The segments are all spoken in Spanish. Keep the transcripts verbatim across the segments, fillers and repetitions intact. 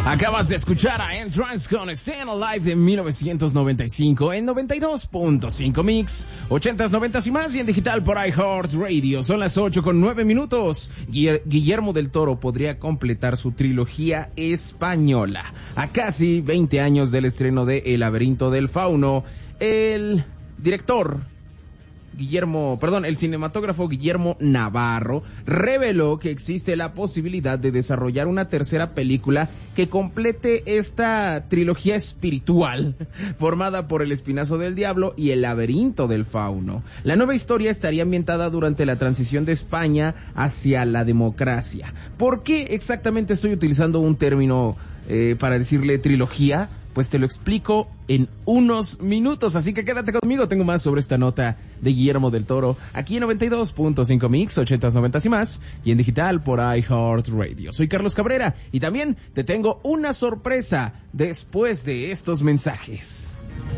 Acabas de escuchar a Entrance con Staying Alive de mil novecientos noventa y cinco en noventa y dos punto cinco Mix, ochentas, noventas y más, y en digital por iHeartRadio. Son las ocho con nueve minutos. Guillermo del Toro podría completar su trilogía española a casi veinte años del estreno de El laberinto del fauno. El director Guillermo, perdón, el cinematógrafo Guillermo Navarro reveló que existe la posibilidad de desarrollar una tercera película que complete esta trilogía espiritual formada por El espinazo del diablo y El laberinto del fauno. La nueva historia estaría ambientada durante la transición de España hacia la democracia. ¿Por qué exactamente estoy utilizando un término eh, para decirle trilogía? Pues te lo explico en unos minutos, así que quédate conmigo. Tengo más sobre esta nota de Guillermo del Toro aquí en noventa y dos punto cinco Mix, ochentas, noventas y más, y en digital por iHeartRadio. Soy Carlos Cabrera y también te tengo una sorpresa después de estos mensajes.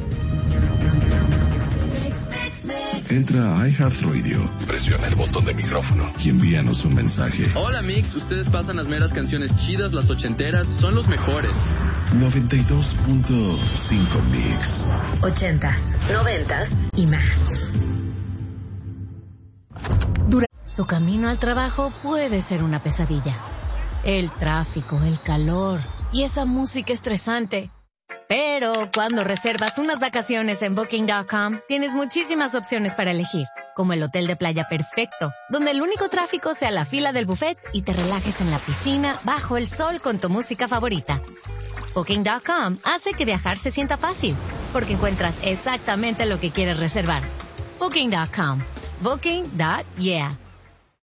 Entra a iHeartRadio, presiona el botón de micrófono y envíanos un mensaje. Hola Mix, ustedes pasan las meras canciones chidas, las ochenteras, son los mejores. noventa y dos punto cinco Mix. Ochentas, noventas y más. Tu camino al trabajo puede ser una pesadilla. El tráfico, el calor y esa música estresante. Pero cuando reservas unas vacaciones en Booking punto com, tienes muchísimas opciones para elegir, como el hotel de playa perfecto, donde el único tráfico sea la fila del buffet y te relajes en la piscina bajo el sol con tu música favorita. Booking punto com hace que viajar se sienta fácil, porque encuentras exactamente lo que quieres reservar. Booking punto com. Booking. Yeah.